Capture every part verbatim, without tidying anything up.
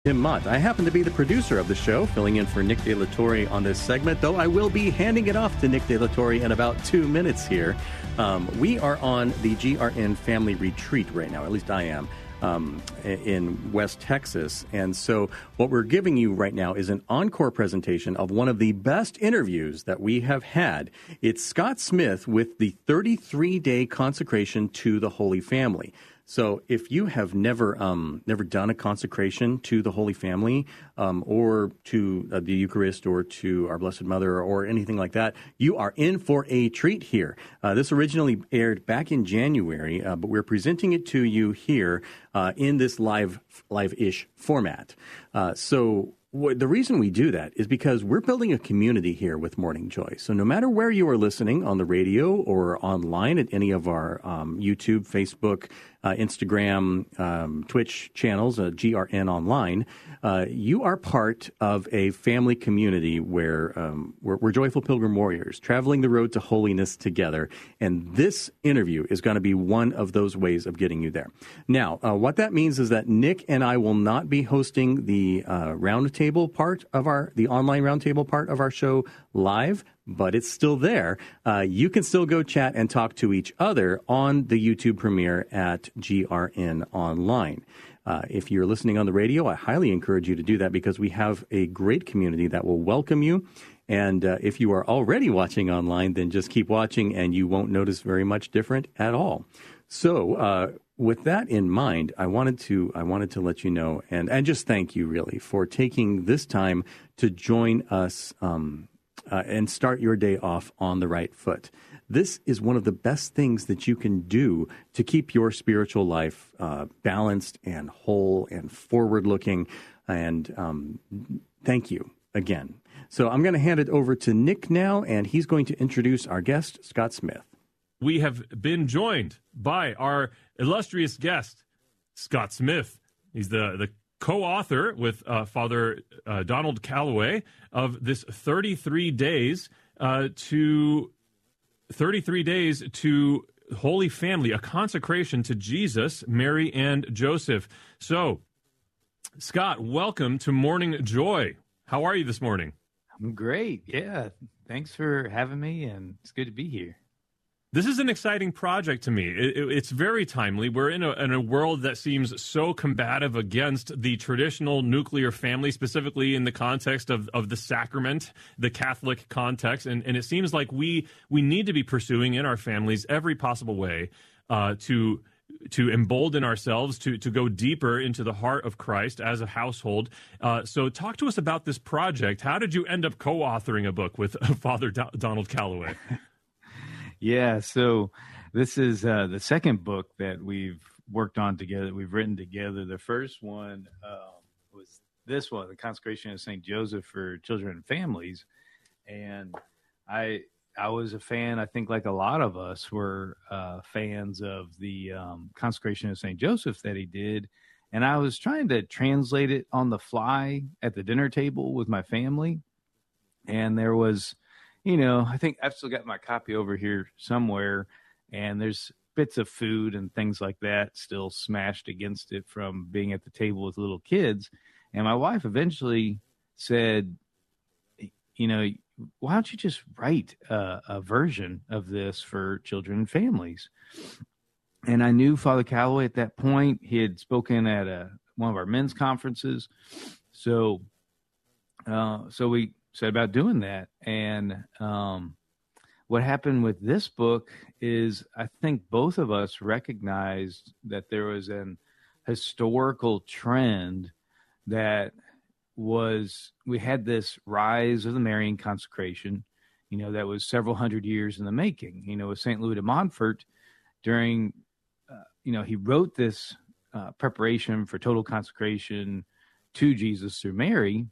Tim Mott. I happen to be the producer of the show, filling in for Nick De La Torre on this segment, though I will be handing it off to Nick De La Torre in about two minutes here. Um, we are on the G R N Family Retreat right now, at least I am, um, in West Texas. And so what we're giving you right now is an encore presentation of one of the best interviews that we have had. It's Scott Smith with the thirty-three day consecration to the Holy Family. So if you have never um, never done a consecration to the Holy Family um, or to uh, the Eucharist or to Our Blessed Mother or anything like that, you are in for a treat here. Uh, this originally aired back in January, uh, but we're presenting it to you here uh, in this live, live-ish format. Uh, so the reason we do that is because we're building a community here with Morning Joy. So no matter where you are listening, on the radio or online at any of our um, YouTube, Facebook, uh, Instagram, um, Twitch channels, uh, G R N Online, uh, you are part of a family community where um, we're, we're joyful pilgrim warriors traveling the road to holiness together. And this interview is going to be one of those ways of getting you there. Now, uh, what that means is that Nick and I will not be hosting the uh, roundtable part of our, the online roundtable part of our show live, but it's still there. Uh, you can still go chat and talk to each other on the YouTube premiere at G R N Online. Uh, if you're listening on the radio, I highly encourage you to do that because we have a great community that will welcome you. And uh, if you are already watching online, then just keep watching and you won't notice very much different at all. So uh, with that in mind, I wanted to I wanted to let you know and, and just thank you really for taking this time to join us um, uh, and start your day off on the right foot. This is one of the best things that you can do to keep your spiritual life uh, balanced and whole and forward-looking. And um, thank you again. So I'm going to hand it over to Nick now, and he's going to introduce our guest, Scott Smith. We have been joined by our illustrious guest, Scott Smith. He's the, the co-author with uh, Father uh, Donald Calloway of this thirty-three days uh, to... thirty-three days to Holy Family, a consecration to Jesus, Mary, and Joseph. So, Scott, welcome to Morning Joy. How are you this morning? I'm great. Yeah. Thanks for having me, and it's good to be here. This is an exciting project to me. It, it, it's very timely. We're in a, in a world that seems so combative against the traditional nuclear family, specifically in the context of, of the sacrament, the Catholic context. And, and it seems like we we need to be pursuing in our families every possible way uh, to to embolden ourselves, to, to go deeper into the heart of Christ as a household. Uh, so talk to us about this project. How did you end up co-authoring a book with Father Do- Donald Calloway? Yeah, so this is uh, the second book that we've worked on together, we've written together. The first one uh, was this one, The Consecration of Saint Joseph for Children and Families. And I I was a fan, I think like a lot of us were uh, fans of the um, Consecration of Saint Joseph that he did. And I was trying to translate it on the fly at the dinner table with my family. And there was... You know, I think I've still got my copy over here somewhere, and there's bits of food and things like that still smashed against it from being at the table with little kids. And my wife eventually said, you know, why don't you just write a, a version of this for children and families? And I knew Father Calloway at that point. He had spoken at a, one of our men's conferences. So, uh, so we said about doing that. And um, what happened with this book is I think both of us recognized that there was an historical trend that was, we had this rise of the Marian consecration, you know, that was several hundred years in the making. You know, with Saint Louis de Montfort during, uh, you know, he wrote this uh, preparation for total consecration to Jesus through Mary.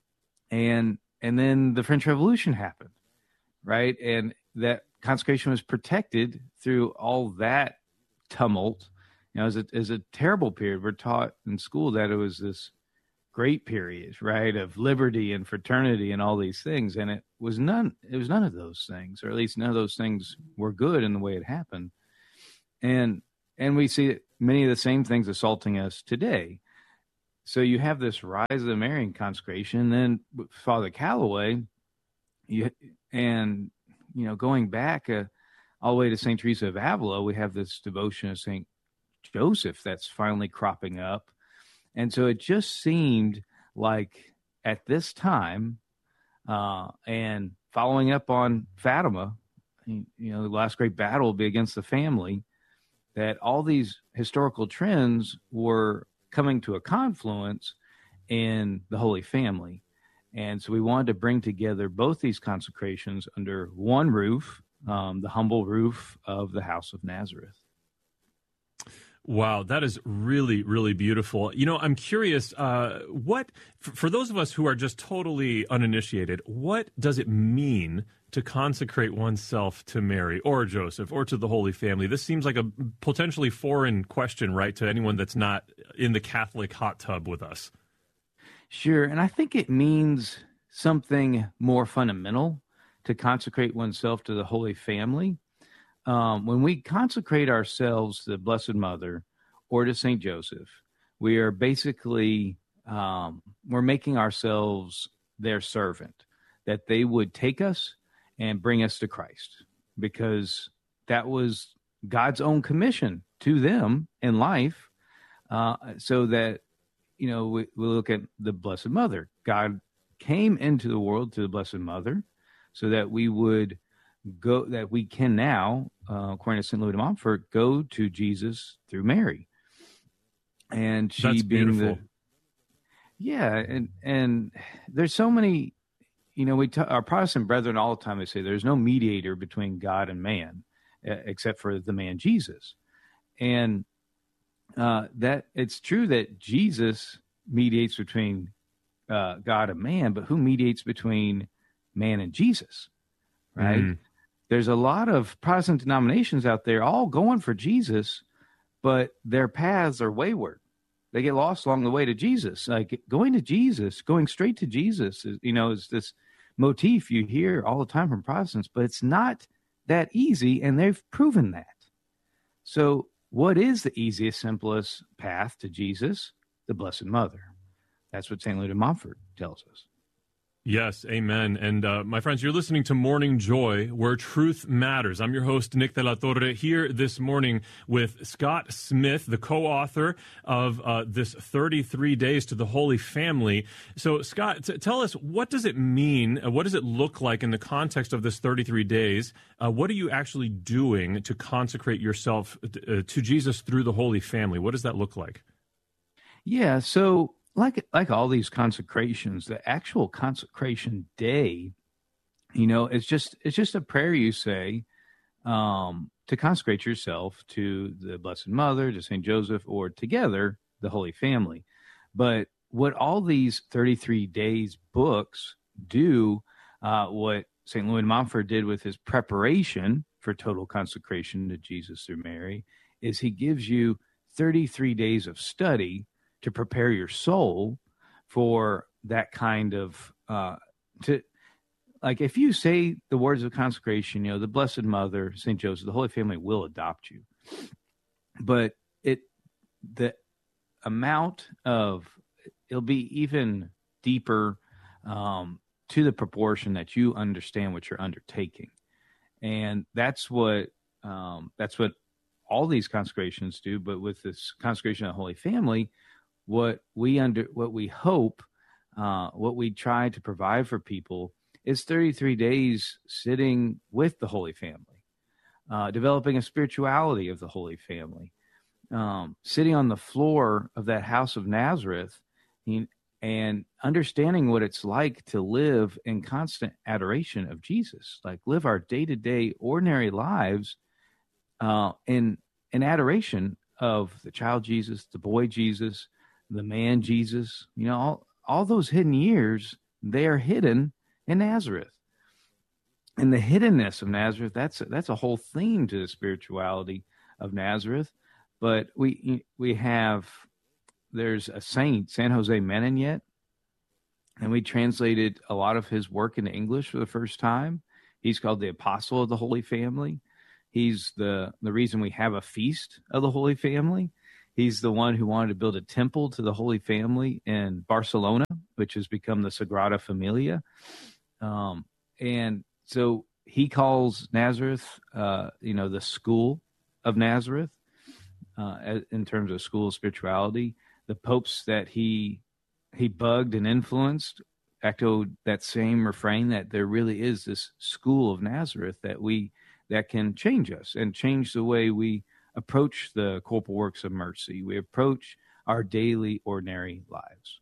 And And then the French Revolution happened, right? And that consecration was protected through all that tumult. You know, it was a, it was a terrible period. We're taught in school that it was this great period, right, of liberty and fraternity and all these things. And it was none. It was none of those things, or at least none of those things were good in the way it happened. And and we see many of the same things assaulting us today. so you have this rise of the Marian consecration, and then with Father Calloway, you and you know going back uh, all the way to Saint Teresa of Avila, we have this devotion of Saint Joseph that's finally cropping up, and so it just seemed like at this time, uh, and following up on Fatima, you know, the last great battle will be against the family, that all these historical trends were coming to a confluence in the Holy Family. And so we wanted to bring together both these consecrations under one roof, um, the humble roof of the House of Nazareth. Wow, that is really, really beautiful. You know, I'm curious, uh, what, for, for those of us who are just totally uninitiated, what does it mean to consecrate oneself to Mary or Joseph or to the Holy Family? This seems like a potentially foreign question, right, to anyone that's not in the Catholic hot tub with us. Sure, and I think it means something more fundamental to consecrate oneself to the Holy Family. Um, when we consecrate ourselves to the Blessed Mother or to Saint Joseph, we are basically, um, we're making ourselves their servant, that they would take us and bring us to Christ, because that was God's own commission to them in life. Uh, so that, you know, we, we look at the Blessed Mother. God came into the world to the Blessed Mother so that we would go, that we can now, uh, according to Saint Louis de Montfort, go to Jesus through Mary. And she That's being beautiful. the, yeah, and, and there's so many, you know, we t- our Protestant brethren all the time, they say there's no mediator between God and man, uh, except for the man Jesus. And uh, that it's true that Jesus mediates between uh, God and man, but who mediates between man and Jesus, right? Mm. There's a lot of Protestant denominations out there all going for Jesus, but their paths are wayward. They get lost along the way to Jesus. Like going to Jesus, going straight to Jesus, is, you know, is this motif you hear all the time from Protestants, but it's not that easy, and they've proven that. So what is the easiest, simplest path to Jesus? The Blessed Mother. That's what Saint Louis de Montfort tells us. Yes, amen. And uh, my friends, you're listening to Morning Joy, where truth matters. I'm your host, Nick de la Torre, here this morning with Scott Smith, the co-author of uh, this thirty-three Days to the Holy Family. So, Scott, t- tell us, what does it mean? Uh, what does it look like in the context of this thirty-three days? Uh, what are you actually doing to consecrate yourself uh, to Jesus through the Holy Family? What does that look like? Yeah, so like like all these consecrations, the actual consecration day, you know, it's just it's just a prayer you say um, to consecrate yourself to the Blessed Mother, to Saint Joseph, or together the Holy Family. But what all these thirty-three days books do, uh, what Saint Louis de Montfort did with his preparation for total consecration to Jesus through Mary, is he gives you thirty-three days of study to prepare your soul for that kind of, uh, to like, if you say the words of consecration, you know, the Blessed Mother, Saint Joseph, the Holy Family will adopt you. But it, the amount of, it'll be even deeper um, to the proportion that you understand what you're undertaking. And that's what, um, that's what all these consecrations do. But with this consecration of the Holy Family, What we under, what we hope, uh, what we try to provide for people is thirty-three days sitting with the Holy Family, uh, developing a spirituality of the Holy Family, um, sitting on the floor of that house of Nazareth, and understanding what it's like to live in constant adoration of Jesus, like live our day-to-day ordinary lives uh, in in adoration of the child Jesus, the boy Jesus, the man Jesus. You know, all, all those hidden years, they are hidden in Nazareth. And the hiddenness of Nazareth, that's that's a whole theme to the spirituality of Nazareth. But we we have, there's a saint, San Jose Menignet, and we translated a lot of his work into English for the first time. He's called the Apostle of the Holy Family. He's the, the reason we have a feast of the Holy Family. He's the one who wanted to build a temple to the Holy Family in Barcelona, which has become the Sagrada Familia. Um, and so he calls Nazareth, uh, you know, the school of Nazareth uh, in terms of school of spirituality. The popes that he he bugged and influenced echoed that same refrain that there really is this school of Nazareth that we that can change us and change the way we approach the corporal works of mercy. We approach our daily, ordinary lives.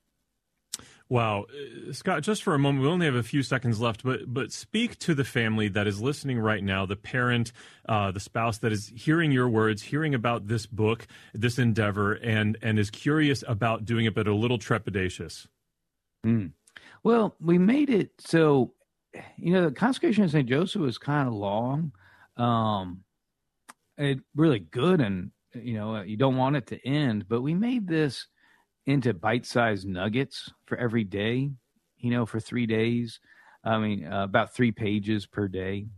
Wow. Uh, Scott, just for a moment, we only have a few seconds left, but but speak to the family that is listening right now, the parent, uh, the spouse that is hearing your words, hearing about this book, this endeavor, and, and is curious about doing it, but a little trepidatious. Mm. Well, we made it so, you know, the consecration of Saint Joseph was kind of long. Um, it really good, and, you know, you don't want it to end, but we made this into bite-sized nuggets for every day, you know, for three days. I mean, uh, about three pages per day.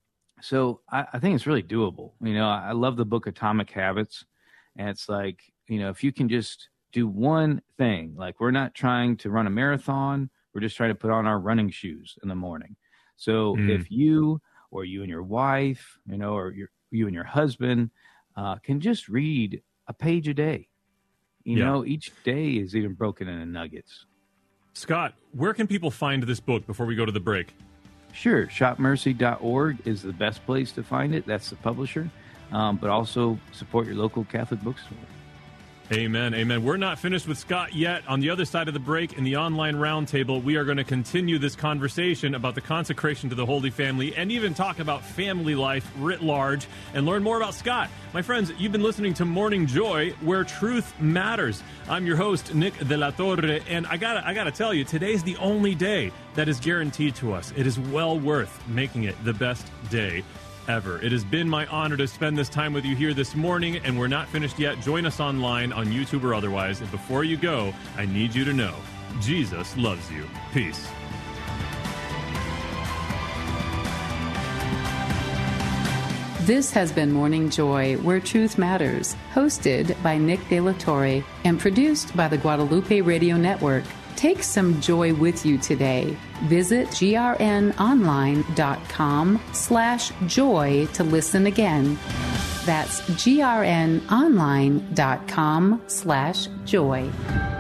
So I, I think it's really doable. You know, I love the book Atomic Habits. And it's like, you know, if you can just do one thing, like we're not trying to run a marathon, we're just trying to put on our running shoes in the morning. So mm. if you or you and your wife, you know, or your, you and your husband uh, can just read a page a day. You yeah. know, each day is even broken into nuggets. Scott, where can people find this book before we go to the break? Sure. shop mercy dot org is the best place to find it. That's the publisher. Um, but also support your local Catholic bookstore. Amen. Amen. We're not finished with Scott yet. On the other side of the break, in the online roundtable, we are going to continue this conversation about the consecration to the Holy Family and even talk about family life writ large and learn more about Scott. My friends, you've been listening to Morning Joy, where truth matters. I'm your host, Nick De La Torre, and I gotta, I gotta tell you, today's the only day that is guaranteed to us. It is well worth making it the best day ever. It has been my honor to spend this time with you here this morning, and we're not finished yet. Join us online on YouTube or otherwise. And before you go, I need you to know, Jesus loves you. Peace. This has been Morning Joy, where truth matters, hosted by Nick De La Torre and produced by the Guadalupe Radio Network. Take some joy with you today. Visit grnonline.com slash joy to listen again. That's grnonline.com slash joy.